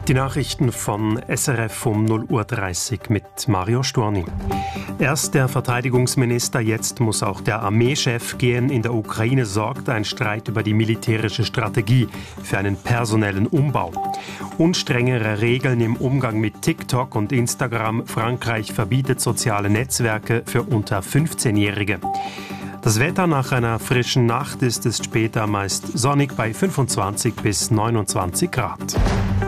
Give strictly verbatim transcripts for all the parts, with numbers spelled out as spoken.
Die Nachrichten von S R F um null Uhr dreißig mit Mario Storni. Erst der Verteidigungsminister, jetzt muss auch der Armeechef gehen. In der Ukraine sorgt ein Streit über die militärische Strategie für einen personellen Umbau. Und strengere Regeln im Umgang mit TikTok und Instagram. Frankreich verbietet soziale Netzwerke für unter fünfzehnjährige. Das Wetter nach einer frischen Nacht ist es später meist sonnig bei fünfundzwanzig bis neunundzwanzig Grad.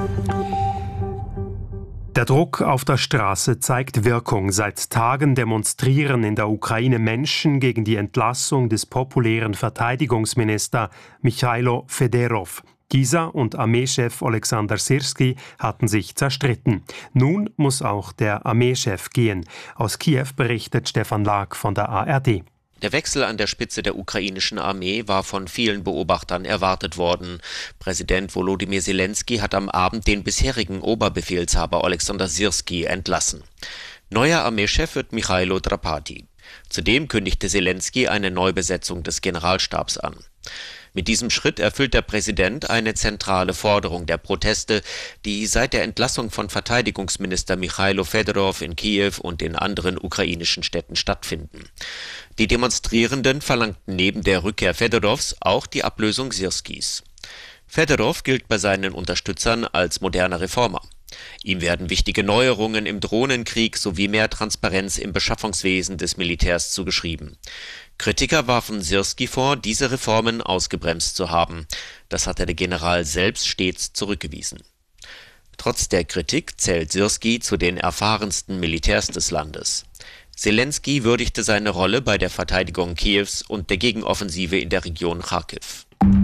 Der Druck auf der Straße zeigt Wirkung. Seit Tagen demonstrieren in der Ukraine Menschen gegen die Entlassung des populären Verteidigungsministers Michailo Fedorov. Dieser und Armeechef Oleksandr Syrskyi hatten sich zerstritten. Nun muss auch der Armeechef gehen. Aus Kiew berichtet Stefan Lag von der A R D. Der Wechsel an der Spitze der ukrainischen Armee war von vielen Beobachtern erwartet worden. Präsident Volodymyr Zelensky hat am Abend den bisherigen Oberbefehlshaber Oleksandr Syrskyi entlassen. Neuer Armeechef wird Michailo Drapati. Zudem kündigte Zelensky eine Neubesetzung des Generalstabs an. Mit diesem Schritt erfüllt der Präsident eine zentrale Forderung der Proteste, die seit der Entlassung von Verteidigungsminister Michailo Fedorov in Kiew und in anderen ukrainischen Städten stattfinden. Die Demonstrierenden verlangten neben der Rückkehr Fedorovs auch die Ablösung Syrskis. Fedorov gilt bei seinen Unterstützern als moderner Reformer. Ihm werden wichtige Neuerungen im Drohnenkrieg sowie mehr Transparenz im Beschaffungswesen des Militärs zugeschrieben. Kritiker warfen Syrskyi vor, diese Reformen ausgebremst zu haben. Das hatte der General selbst stets zurückgewiesen. Trotz der Kritik zählt Syrskyi zu den erfahrensten Militärs des Landes. Zelensky würdigte seine Rolle bei der Verteidigung Kiews und der Gegenoffensive in der Region Charkiw.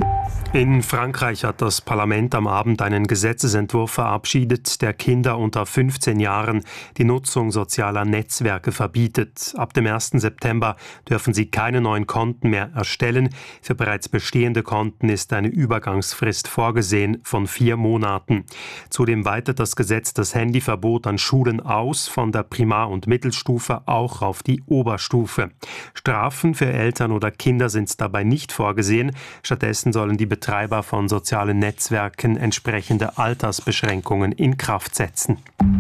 In Frankreich hat das Parlament am Abend einen Gesetzesentwurf verabschiedet, der Kinder unter fünfzehn Jahren die Nutzung sozialer Netzwerke verbietet. Ab dem ersten September dürfen sie keine neuen Konten mehr erstellen. Für bereits bestehende Konten ist eine Übergangsfrist vorgesehen von vier Monaten. Zudem weitet das Gesetz das Handyverbot an Schulen aus, von der Primar- und Mittelstufe auch auf die Oberstufe. Strafen für Eltern oder Kinder sind dabei nicht vorgesehen. Stattdessen sollen die Betreiber von sozialen Netzwerken entsprechende Altersbeschränkungen in Kraft setzen.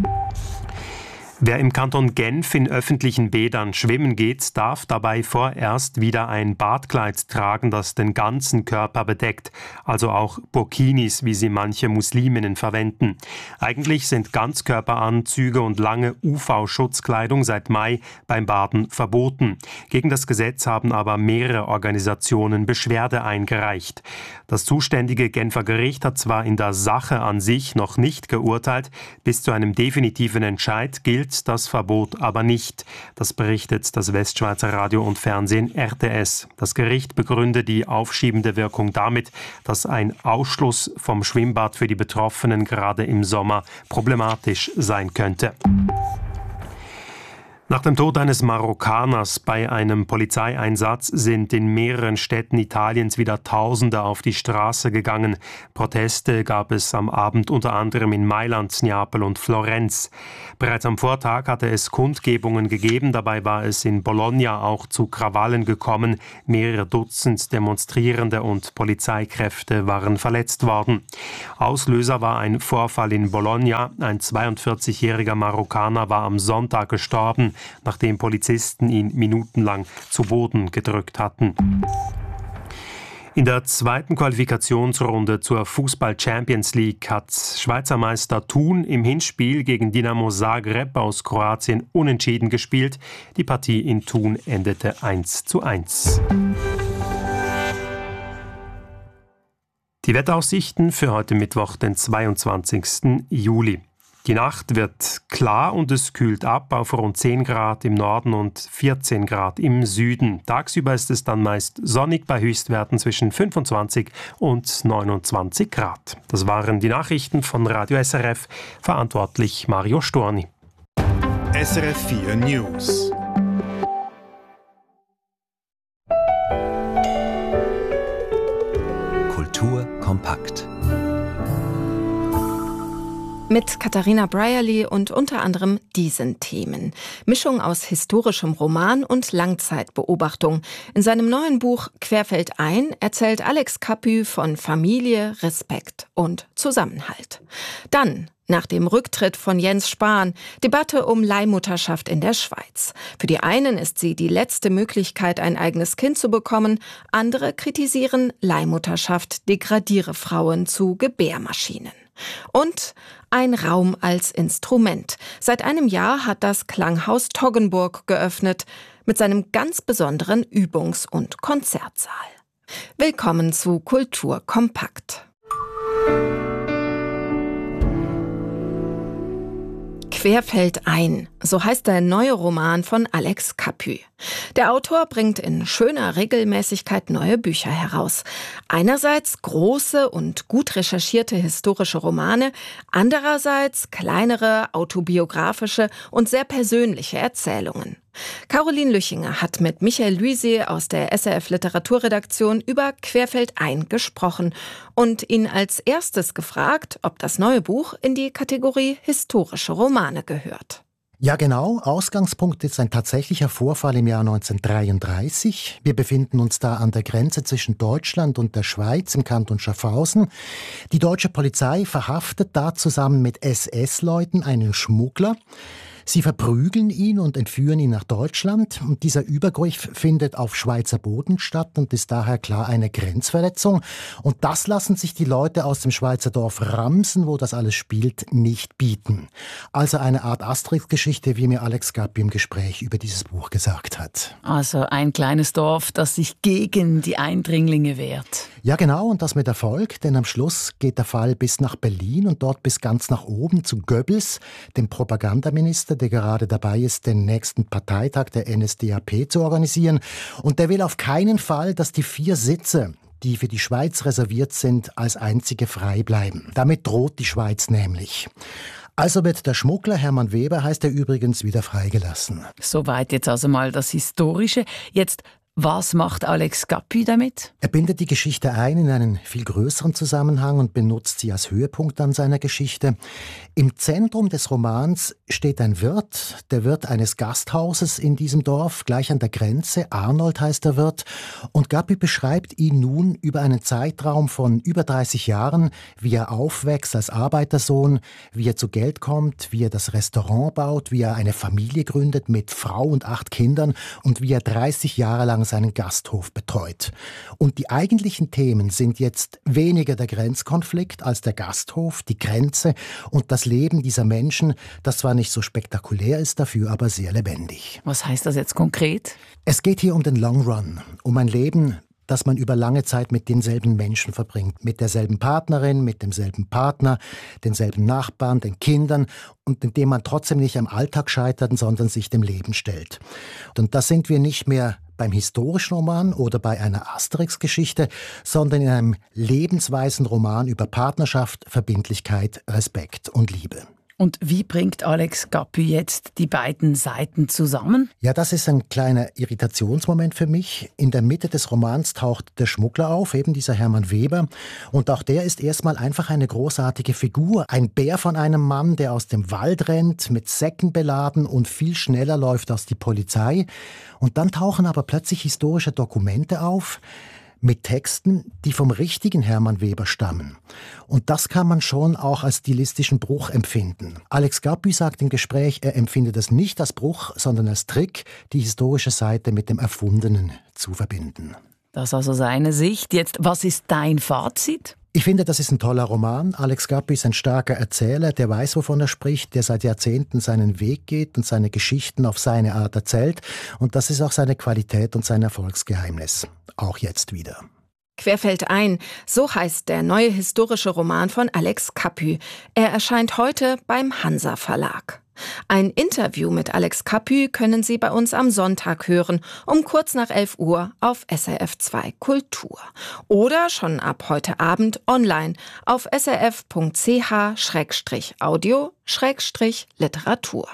Wer im Kanton Genf in öffentlichen Bädern schwimmen geht, darf dabei vorerst wieder ein Badkleid tragen, das den ganzen Körper bedeckt, also auch Burkinis, wie sie manche Musliminnen verwenden. Eigentlich sind Ganzkörperanzüge und lange U V-Schutzkleidung seit Mai beim Baden verboten. Gegen das Gesetz haben aber mehrere Organisationen Beschwerde eingereicht. Das zuständige Genfer Gericht hat zwar in der Sache an sich noch nicht geurteilt, bis zu einem definitiven Entscheid gilt das Verbot aber nicht. Das berichtet das Westschweizer Radio und Fernsehen R T S. Das Gericht begründet die aufschiebende Wirkung damit, dass ein Ausschluss vom Schwimmbad für die Betroffenen gerade im Sommer problematisch sein könnte. Nach dem Tod eines Marokkaners bei einem Polizeieinsatz sind in mehreren Städten Italiens wieder Tausende auf die Straße gegangen. Proteste gab es am Abend unter anderem in Mailand, Neapel und Florenz. Bereits am Vortag hatte es Kundgebungen gegeben. Dabei war es in Bologna auch zu Krawallen gekommen. Mehrere Dutzend Demonstrierende und Polizeikräfte waren verletzt worden. Auslöser war ein Vorfall in Bologna. Ein zweiundvierzigjähriger Marokkaner war am Sonntag gestorben, nachdem Polizisten ihn minutenlang zu Boden gedrückt hatten. In der zweiten Qualifikationsrunde zur Fußball-Champions League hat Schweizer Meister Thun im Hinspiel gegen Dinamo Zagreb aus Kroatien unentschieden gespielt. Die Partie in Thun endete eins zu eins. Die Wetteraussichten für heute Mittwoch, den zweiundzwanzigsten Juli. Die Nacht wird klar und es kühlt ab auf rund zehn Grad im Norden und vierzehn Grad im Süden. Tagsüber ist es dann meist sonnig bei Höchstwerten zwischen fünfundzwanzig und neunundzwanzig Grad. Das waren die Nachrichten von Radio S R F, verantwortlich Mario Storni. S R F vier News. Kultur kompakt. Mit Katharina Brierley und unter anderem diesen Themen. Mischung aus historischem Roman und Langzeitbeobachtung. In seinem neuen Buch Querfeldein erzählt Alex Capu von Familie, Respekt und Zusammenhalt. Dann, nach dem Rücktritt von Jens Spahn, Debatte um Leihmutterschaft in der Schweiz. Für die einen ist sie die letzte Möglichkeit, ein eigenes Kind zu bekommen. Andere kritisieren, Leihmutterschaft degradiere Frauen zu Gebärmaschinen. Und ein Raum als Instrument. Seit einem Jahr hat das Klanghaus Toggenburg geöffnet mit seinem ganz besonderen Übungs- und Konzertsaal. Willkommen zu Kultur kompakt. Querfeldein, so heißt der neue Roman von Alex Capu. Der Autor bringt in schöner Regelmäßigkeit neue Bücher heraus. Einerseits große und gut recherchierte historische Romane, andererseits kleinere, autobiografische und sehr persönliche Erzählungen. Caroline Lüchinger hat mit Michael Luisi aus der S R F Literaturredaktion über Querfeldein gesprochen und ihn als erstes gefragt, ob das neue Buch in die Kategorie historische Romane gehört. Ja, genau. Ausgangspunkt ist ein tatsächlicher Vorfall im Jahr neunzehnhundertdreiunddreißig. Wir befinden uns da an der Grenze zwischen Deutschland und der Schweiz im Kanton Schaffhausen. Die deutsche Polizei verhaftet da zusammen mit S S-Leuten einen Schmuggler. Sie verprügeln ihn und entführen ihn nach Deutschland. Und dieser Übergriff findet auf Schweizer Boden statt und ist daher klar eine Grenzverletzung. Und das lassen sich die Leute aus dem Schweizer Dorf Ramsen, wo das alles spielt, nicht bieten. Also eine Art Asterix-Geschichte, wie mir Alex Capu im Gespräch über dieses Buch gesagt hat. Also ein kleines Dorf, das sich gegen die Eindringlinge wehrt. Ja, genau, und das mit Erfolg, denn am Schluss geht der Fall bis nach Berlin und dort bis ganz nach oben zu Goebbels, dem Propagandaminister, der gerade dabei ist, den nächsten Parteitag der N S D A P zu organisieren. Und der will auf keinen Fall, dass die vier Sitze, die für die Schweiz reserviert sind, als einzige frei bleiben. Damit droht die Schweiz nämlich. Also wird der Schmuggler, Hermann Weber heißt er übrigens, wieder freigelassen. Soweit jetzt also mal das Historische. Jetzt, was macht Alex Capu damit? Er bindet die Geschichte ein in einen viel größeren Zusammenhang und benutzt sie als Höhepunkt an seiner Geschichte. Im Zentrum des Romans steht ein Wirt, der Wirt eines Gasthauses in diesem Dorf, gleich an der Grenze. Arnold heißt der Wirt. Und Capu beschreibt ihn nun über einen Zeitraum von über dreißig Jahren, wie er aufwächst als Arbeitersohn, wie er zu Geld kommt, wie er das Restaurant baut, wie er eine Familie gründet mit Frau und acht Kindern und wie er dreißig Jahre lang seinen Gasthof betreut. Und die eigentlichen Themen sind jetzt weniger der Grenzkonflikt als der Gasthof, die Grenze und das Leben dieser Menschen, das zwar nicht so spektakulär ist, dafür aber sehr lebendig. Was heißt das jetzt konkret? Es geht hier um den Long Run, um ein Leben, das man über lange Zeit mit denselben Menschen verbringt. Mit derselben Partnerin, mit demselben Partner, denselben Nachbarn, den Kindern und in dem man trotzdem nicht am Alltag scheitert, sondern sich dem Leben stellt. Und da sind wir nicht mehr beim historischen Roman oder bei einer Asterix-Geschichte, sondern in einem lebensweisen Roman über Partnerschaft, Verbindlichkeit, Respekt und Liebe. Und wie bringt Alex Capu jetzt die beiden Seiten zusammen? Ja, das ist ein kleiner Irritationsmoment für mich. In der Mitte des Romans taucht der Schmuggler auf, eben dieser Hermann Weber. Und auch der ist erstmal einfach eine großartige Figur. Ein Bär von einem Mann, der aus dem Wald rennt, mit Säcken beladen und viel schneller läuft als die Polizei. Und dann tauchen aber plötzlich historische Dokumente auf, mit Texten, die vom richtigen Hermann Weber stammen. Und das kann man schon auch als stilistischen Bruch empfinden. Alex Capu sagt im Gespräch, er empfindet es nicht als Bruch, sondern als Trick, die historische Seite mit dem Erfundenen zu verbinden. Das ist also seine Sicht. Jetzt, was ist dein Fazit? Ich finde, das ist ein toller Roman. Alex Capu ist ein starker Erzähler, der weiß, wovon er spricht, der seit Jahrzehnten seinen Weg geht und seine Geschichten auf seine Art erzählt. Und das ist auch seine Qualität und sein Erfolgsgeheimnis. Auch jetzt wieder. Querfeldein, so heißt der neue historische Roman von Alex Capu. Er erscheint heute beim Hansa Verlag. Ein Interview mit Alex Capu können Sie bei uns am Sonntag hören, um kurz nach elf Uhr auf S R F zwei Kultur. Oder schon ab heute Abend online auf s r f punkt c h schrägstrich audio schrägstrich literatur.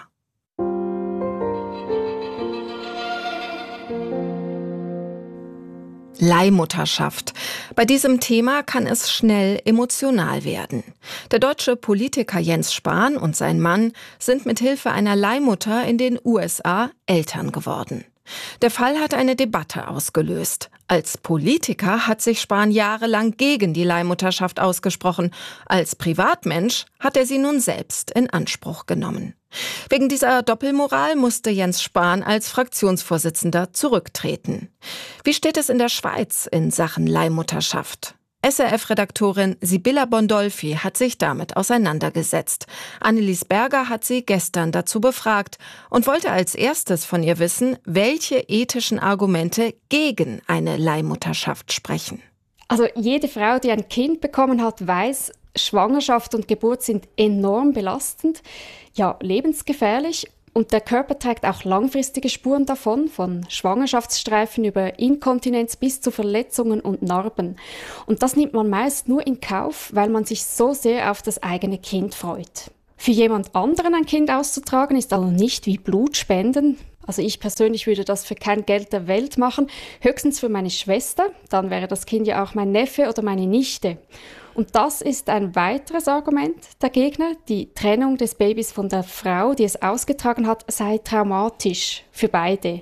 Leihmutterschaft. Bei diesem Thema kann es schnell emotional werden. Der deutsche Politiker Jens Spahn und sein Mann sind mit Hilfe einer Leihmutter in den U S A Eltern geworden. Der Fall hat eine Debatte ausgelöst. Als Politiker hat sich Spahn jahrelang gegen die Leihmutterschaft ausgesprochen. Als Privatmensch hat er sie nun selbst in Anspruch genommen. Wegen dieser Doppelmoral musste Jens Spahn als Fraktionsvorsitzender zurücktreten. Wie steht es in der Schweiz in Sachen Leihmutterschaft? S R F-Redaktorin Sibylla Bondolfi hat sich damit auseinandergesetzt. Annelies Berger hat sie gestern dazu befragt und wollte als erstes von ihr wissen, welche ethischen Argumente gegen eine Leihmutterschaft sprechen. Also jede Frau, die ein Kind bekommen hat, weiß, Schwangerschaft und Geburt sind enorm belastend, ja lebensgefährlich. Und der Körper trägt auch langfristige Spuren davon, von Schwangerschaftsstreifen über Inkontinenz bis zu Verletzungen und Narben. Und das nimmt man meist nur in Kauf, weil man sich so sehr auf das eigene Kind freut. Für jemand anderen ein Kind auszutragen ist also nicht wie Blutspenden. Also ich persönlich würde das für kein Geld der Welt machen, höchstens für meine Schwester, dann wäre das Kind ja auch mein Neffe oder meine Nichte. Und das ist ein weiteres Argument der Gegner. Die Trennung des Babys von der Frau, die es ausgetragen hat, sei traumatisch für beide.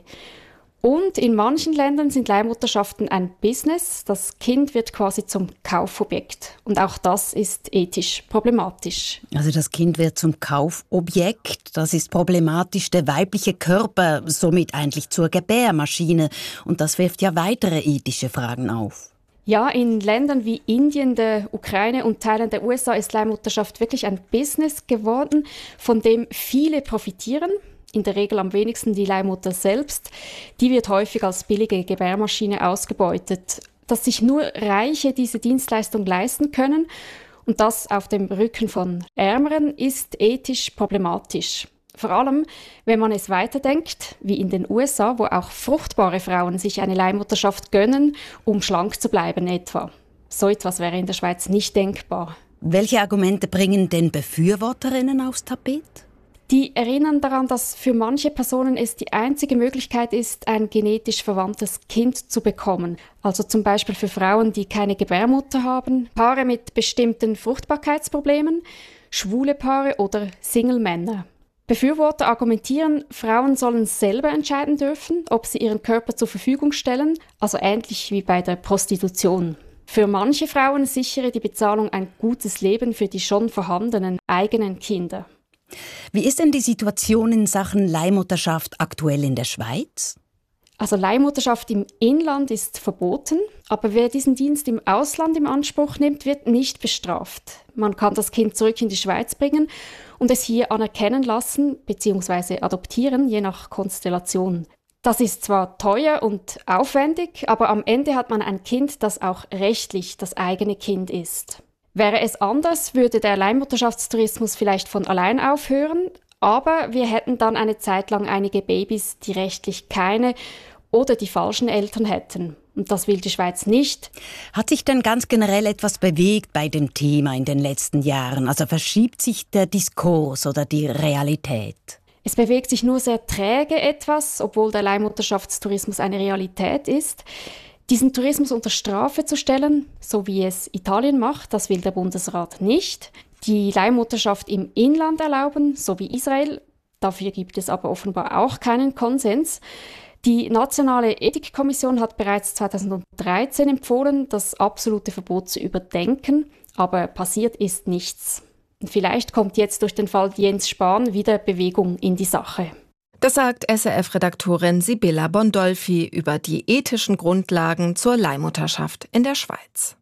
Und in manchen Ländern sind Leihmutterschaften ein Business. Das Kind wird quasi zum Kaufobjekt. Und auch das ist ethisch problematisch. Also das Kind wird zum Kaufobjekt. Das ist problematisch. Der weibliche Körper somit eigentlich zur Gebärmaschine. Und das wirft ja weitere ethische Fragen auf. Ja, in Ländern wie Indien, der Ukraine und Teilen der U S A ist Leihmutterschaft wirklich ein Business geworden, von dem viele profitieren. In der Regel am wenigsten die Leihmutter selbst. Die wird häufig als billige Gebärmaschine ausgebeutet. Dass sich nur Reiche diese Dienstleistung leisten können und das auf dem Rücken von Ärmeren ist ethisch problematisch. Vor allem, wenn man es weiterdenkt, wie in den U S A, wo auch fruchtbare Frauen sich eine Leihmutterschaft gönnen, um schlank zu bleiben etwa. So etwas wäre in der Schweiz nicht denkbar. Welche Argumente bringen denn Befürworterinnen aufs Tapet? Die erinnern daran, dass für manche Personen es die einzige Möglichkeit ist, ein genetisch verwandtes Kind zu bekommen. Also zum Beispiel für Frauen, die keine Gebärmutter haben, Paare mit bestimmten Fruchtbarkeitsproblemen, schwule Paare oder Single-Männer. Befürworter argumentieren, Frauen sollen selber entscheiden dürfen, ob sie ihren Körper zur Verfügung stellen, also ähnlich wie bei der Prostitution. Für manche Frauen sichere die Bezahlung ein gutes Leben für die schon vorhandenen eigenen Kinder. Wie ist denn die Situation in Sachen Leihmutterschaft aktuell in der Schweiz? Also Leihmutterschaft im Inland ist verboten, aber wer diesen Dienst im Ausland in Anspruch nimmt, wird nicht bestraft. Man kann das Kind zurück in die Schweiz bringen und es hier anerkennen lassen bzw. adoptieren, je nach Konstellation. Das ist zwar teuer und aufwendig, aber am Ende hat man ein Kind, das auch rechtlich das eigene Kind ist. Wäre es anders, würde der Leihmutterschaftstourismus vielleicht von allein aufhören, aber wir hätten dann eine Zeit lang einige Babys, die rechtlich keine oder die falschen Eltern hätten. Und das will die Schweiz nicht. Hat sich denn ganz generell etwas bewegt bei dem Thema in den letzten Jahren? Also verschiebt sich der Diskurs oder die Realität? Es bewegt sich nur sehr träge etwas, obwohl der Leihmutterschaftstourismus eine Realität ist. Diesen Tourismus unter Strafe zu stellen, so wie es Italien macht, das will der Bundesrat nicht. Die Leihmutterschaft im Inland erlauben, so wie Israel. Dafür gibt es aber offenbar auch keinen Konsens. Die Nationale Ethikkommission hat bereits zweitausenddreizehn empfohlen, das absolute Verbot zu überdenken, aber passiert ist nichts. Und vielleicht kommt jetzt durch den Fall Jens Spahn wieder Bewegung in die Sache. Das sagt S R F-Redaktorin Sibylla Bondolfi über die ethischen Grundlagen zur Leihmutterschaft in der Schweiz.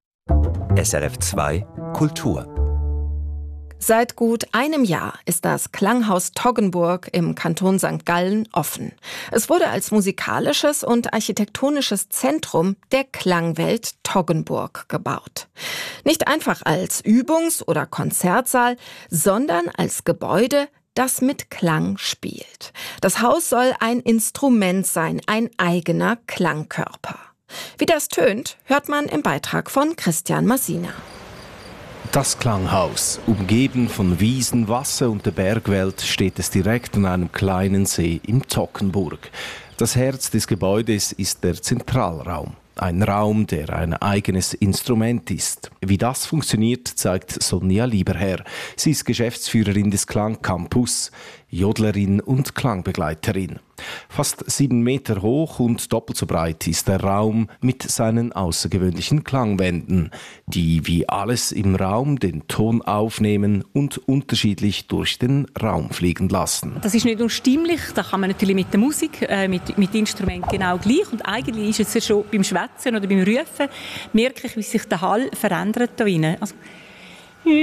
S R F zwei Kultur. Seit gut einem Jahr ist das Klanghaus Toggenburg im Kanton Sankt Gallen offen. Es wurde als musikalisches und architektonisches Zentrum der Klangwelt Toggenburg gebaut. Nicht einfach als Übungs- oder Konzertsaal, sondern als Gebäude, das mit Klang spielt. Das Haus soll ein Instrument sein, ein eigener Klangkörper. Wie das tönt, hört man im Beitrag von Christian Massina. Das Klanghaus, umgeben von Wiesen, Wasser und der Bergwelt, steht es direkt an einem kleinen See im Toggenburg. Das Herz des Gebäudes ist der Zentralraum. Ein Raum, der ein eigenes Instrument ist. Wie das funktioniert, zeigt Sonja Lieberherr. Sie ist Geschäftsführerin des Klang Campus, Jodlerin und Klangbegleiterin. Fast sieben Meter hoch und doppelt so breit ist der Raum mit seinen außergewöhnlichen Klangwänden, die wie alles im Raum den Ton aufnehmen und unterschiedlich durch den Raum fliegen lassen. Das ist nicht nur stimmlich, da kann man natürlich mit der Musik, äh, mit, mit Instrumenten genau gleich. Und eigentlich ist es ja schon beim Schwätzen oder beim Rufen, merke ich, wie sich der Hall verändert da drinnen. Also